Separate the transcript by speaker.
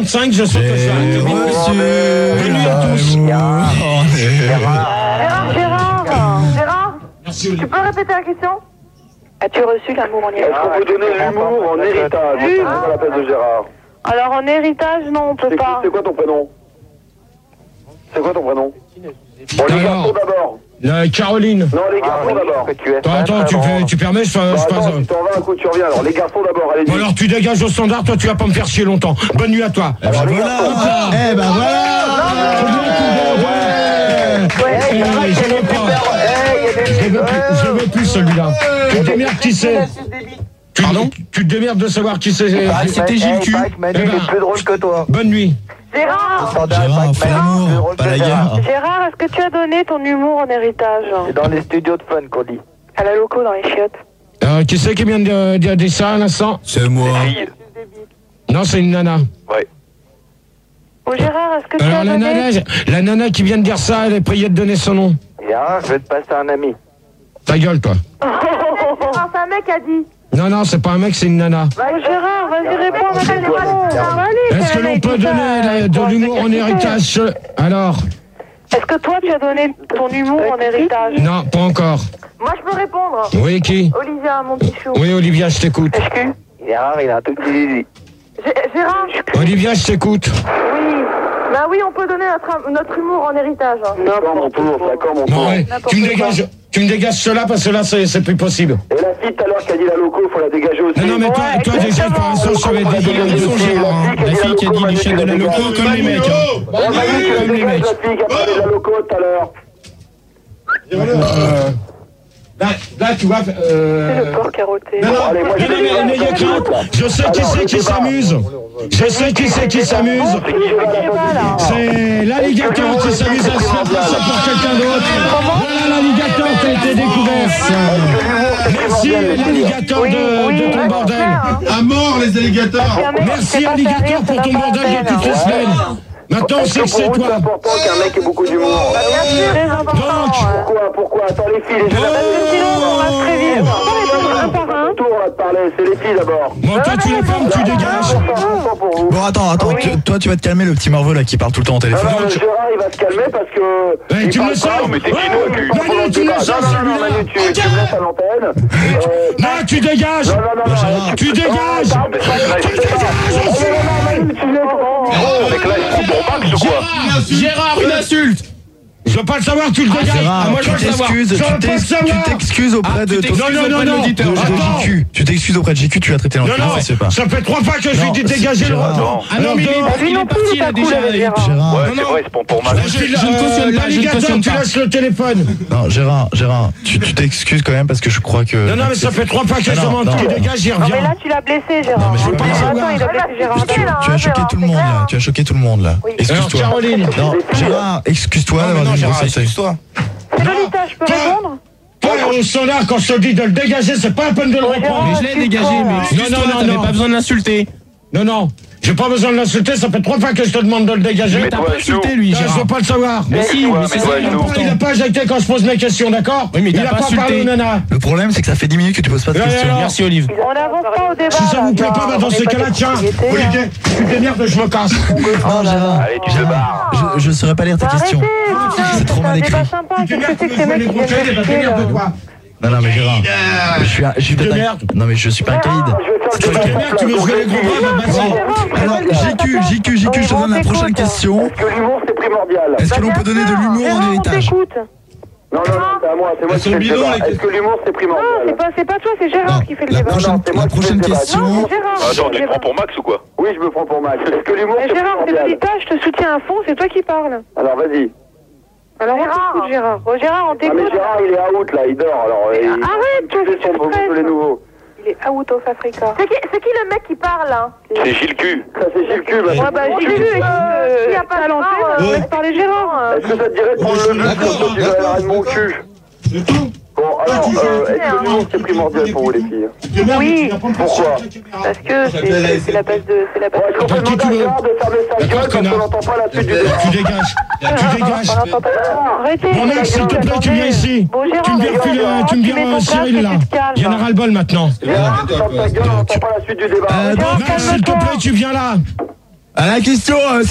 Speaker 1: 45, je saute le soir. Bonne nuit à tous.
Speaker 2: Gérard,
Speaker 1: Merci,
Speaker 2: tu peux répéter la question? As-tu reçu l'amour en héritage?
Speaker 3: Est-ce qu'on peut donner l'humour en héritage? C'est pas la place de Gérard.
Speaker 2: Alors en héritage, non, on peut pas.
Speaker 3: C'est quoi ton prénom? C'est quoi ton prénom? Bon, les garçons d'abord.
Speaker 1: Caroline.
Speaker 3: Non, les garçons d'abord.
Speaker 1: Attends, tu permets, je passe.
Speaker 3: Attends, tu t'en vas, un coup, tu reviens. Alors, les garçons d'abord, allez-y.
Speaker 1: Bon, alors tu dégages au standard, toi tu vas pas me faire chier longtemps. Bonne nuit à toi.
Speaker 3: Eh ben voilà.
Speaker 4: Eh ben
Speaker 1: Je veux plus celui-là. Tu te démerdes qui c'est? Pardon? Tu te démerdes de savoir qui c'est.
Speaker 4: C'était Gilles Q.
Speaker 3: plus drôle que toi.
Speaker 1: Bonne nuit.
Speaker 2: Gérard,
Speaker 4: Gérard, fais l'amour, pas la guerre.
Speaker 2: Gérard, est-ce que tu as donné ton humour en héritage?
Speaker 3: C'est dans les studios de fun qu'on dit.
Speaker 2: À la loco dans les chiottes.
Speaker 1: Qui c'est qui vient de dire ça à l'instant?
Speaker 4: C'est moi.
Speaker 1: Non, c'est une nana.
Speaker 3: Ouais.
Speaker 2: Oh Gérard, est-ce que tu
Speaker 1: Alors
Speaker 2: as donné...
Speaker 1: la nana qui vient de dire ça, elle est priée de donner son nom.
Speaker 3: Gérard, je vais te passer un ami.
Speaker 1: Ta gueule, toi.
Speaker 2: C'est un mec a dit.
Speaker 1: Non, c'est pas un mec, c'est une nana.
Speaker 2: Gérard, vas-y, réponds à ma question.
Speaker 1: Est-ce que l'on peut donner de l'humour en héritage? Alors?
Speaker 2: Est-ce que toi, tu as donné ton humour en héritage?
Speaker 1: Non, pas encore.
Speaker 2: Moi, je peux répondre.
Speaker 1: Oui, qui?
Speaker 2: Olivia, mon petit chou.
Speaker 1: Oui, Olivia, je t'écoute.
Speaker 3: Gérard, il a un tout petit zizi.
Speaker 2: Gérard?
Speaker 1: Olivia, je t'écoute.
Speaker 2: Oui. Bah oui, on peut donner notre humour en héritage.
Speaker 3: D'accord, mon tour, d'accord, mon tour.
Speaker 1: Bon, ouais. Tu me dégages cela parce que là, c'est plus possible.
Speaker 3: Et la fille tout à l'heure qui a dit la loco, faut la dégager aussi.
Speaker 1: Non, mais toi déjà, pour l'instant, je savais
Speaker 4: La fille qui a dit les chaînes de la loco comme les mecs.
Speaker 3: Comme les mecs. La fille qui a parlé de la loco tout à l'heure.
Speaker 1: Là, tu vois.
Speaker 2: C'est le porc carotté.
Speaker 1: Non, mais il y a crainte. Je sais qui c'est qui s'amuse. Je sais qui c'est qui s'amuse. C'est l'alligator qui s'amuse à se faire passer pour quelqu'un d'autre. Voilà l'alligator qui a été découvert. Merci l'alligator de ton bordel.
Speaker 4: À mort les alligators.
Speaker 1: Merci alligator pour ton bordel de toutes les semaines. Maintenant, on sait que c'est toi.
Speaker 3: C'est important qu'un mec ait beaucoup d'humour.
Speaker 2: Très important.
Speaker 3: Pourquoi? Attends, les filles, les
Speaker 2: Sinon, on va très vite. Un par un.
Speaker 3: tour là de parler, c'est les filles d'abord.
Speaker 1: Bon, toi, tu les fermes, tu dégages.
Speaker 4: Bon, attends, toi tu vas te calmer, le petit Marveau là qui parle tout le temps au téléphone.
Speaker 3: Alors, Gérard, il va se calmer parce que.
Speaker 1: Tu me le sors.
Speaker 3: Mais t'es qui, toi, cul?
Speaker 1: Manu, tu me le sors,
Speaker 3: Non, Manu, tu me laisses à l'antenne.
Speaker 1: Non, tu dégages.
Speaker 3: Non.
Speaker 1: Tu dégages.
Speaker 3: Avec là, il prend pour Max ou quoi?
Speaker 4: Gérard, une insulte.
Speaker 1: Je veux pas le savoir, tu le dégages.
Speaker 4: Gérard,
Speaker 1: Moi, je veux le savoir.
Speaker 4: tu t'excuses auprès de ton JQ. Tu t'excuses auprès de JQ, tu l'as traité l'enculé, ça se fait pas.
Speaker 1: Ça fait 3 fois que je lui dis dégager le retour.
Speaker 4: Ah non, mais il est parti là déjà. Gérard.
Speaker 3: Ouais, c'est vrai, c'est pour Max.
Speaker 4: Je ne cautionne pas, je ne cautionne
Speaker 1: Tu
Speaker 4: pas.
Speaker 1: laisses le téléphone.
Speaker 4: Non, Gérard, tu t'excuses quand même parce que je crois que.
Speaker 1: Non, mais ça fait 3 fois que je demande qu'il dégage, j'y
Speaker 2: Non, mais
Speaker 1: reviens.
Speaker 2: là, tu l'as blessé, Gérard.
Speaker 1: mais je veux pas le savoir.
Speaker 2: Attends, il a blessé Gérard.
Speaker 4: Tu as choqué tout le monde là. Tu as choqué tout le monde là.
Speaker 1: Alors,
Speaker 4: Excuse-toi.
Speaker 1: Caroline.
Speaker 4: Non, Gérard, excuse-toi d'avoir dit une grossesse.
Speaker 2: C'est Lolita, je peux répondre?
Speaker 1: Toi, au standard, quand je te dis de le dégager, c'est pas la peine de le reprendre.
Speaker 4: Mais je l'ai dégagé, mais excuse-toi, t'avais pas besoin de l'insulter.
Speaker 1: Non, j'ai pas besoin de l'insulter, ça fait 3 fois que je te demande de le dégager.
Speaker 3: Mais
Speaker 4: T'as
Speaker 3: toi,
Speaker 4: pas insulté lui,
Speaker 1: Je
Speaker 4: Gérard.
Speaker 1: veux pas le savoir.
Speaker 4: Mais si, mais c'est ça qui est important.
Speaker 1: Il a pas éjecté quand je pose mes questions, d'accord?
Speaker 4: Oui, mais
Speaker 1: il
Speaker 4: t'as
Speaker 1: a
Speaker 4: pas
Speaker 1: pas
Speaker 4: insulté.
Speaker 1: parlé aux nanas.
Speaker 4: Le problème, c'est que ça fait 10 minutes que tu poses pas de
Speaker 1: Ouais,
Speaker 4: questions.
Speaker 1: alors.
Speaker 4: Merci Olive.
Speaker 2: On n'avance pas au débat.
Speaker 1: Si ça vous plaît pas, dans ces cas-là, tiens, Olivier, tu te démerdes, je me casse.
Speaker 4: Non, Gérard.
Speaker 3: Allez, tu te barres.
Speaker 4: Je saurais pas lire tes questions. C'est trop mal écrit.
Speaker 2: C'est pas sympa. Qu'est-ce que c'est que ces mecs qui viennent de chier, là?
Speaker 1: toi.
Speaker 4: Non, mais Gérard. Je suis peut-être un... Non, mais je suis pas un caïd.
Speaker 1: Tu te démerdes, tu veux jouer les gros bras, vas-y.
Speaker 4: Alors, JQ, je te donne la prochaine question.
Speaker 3: Est-ce que l'humour, c'est primordial?
Speaker 4: Est-ce que l'on peut donner de l'humour en héritage?
Speaker 3: Non, c'est à moi, c'est moi qui fais le débat. Est-ce que l'humour, c'est primordial?
Speaker 2: Non, c'est pas toi, c'est Gérard qui fait le débat.
Speaker 4: La prochaine question.
Speaker 2: Non, c'est Gérard.
Speaker 3: Attends, tu te prends pour Max ou quoi? Oui, je me prends pour Max. Est-ce que l'humour,
Speaker 2: Mais
Speaker 3: c'est
Speaker 2: Gérard, c'est
Speaker 3: primordial?
Speaker 2: Lolita, je te soutiens à fond, c'est toi qui parles.
Speaker 3: Alors, vas-y.
Speaker 2: Alors, on t'écoute, Gérard. Oh, Gérard, on
Speaker 3: Ah, mais
Speaker 2: t'écoute.
Speaker 3: Gérard, il est out, là, il dort, alors...
Speaker 2: Arrête, toi,
Speaker 3: tu fais son pour les nouveaux.
Speaker 2: Il est out of Africa. C'est qui le mec qui parle, là?
Speaker 3: C'est Gilles Q. Ça, c'est Gilles Q, bah.
Speaker 2: Ouais, bah, j'ai vu, il y a pas l'antenne, laisse parler Gérard.
Speaker 3: Est-ce que ça te dirait de prendre le micro quand tu vas l'arrêt de mon cul?
Speaker 1: C'est tout.
Speaker 3: Bon, alors, est-ce que l'humour, c'est primordial pour vous, les filles?
Speaker 2: Oui.
Speaker 3: Pourquoi?
Speaker 2: Parce que c'est la base de... C'est la base
Speaker 3: Bon, est-ce qu'on peut demander à Gérard de fermer sa gueule parce qu'on n'entend pas la suite du débat?
Speaker 1: Tu dégages. Tu dégages.
Speaker 2: Arrêtez.
Speaker 1: Mon ex, s'il te plaît, tu viens ici.
Speaker 2: Bon, Gérard,
Speaker 1: Tu me vires Cyril, là. Il y en a ras le bol maintenant.
Speaker 3: Gérard, tu fermes ta gueule, on n'entend pas la suite du débat.
Speaker 1: Max, s'il te plaît, tu viens là.
Speaker 4: À la question,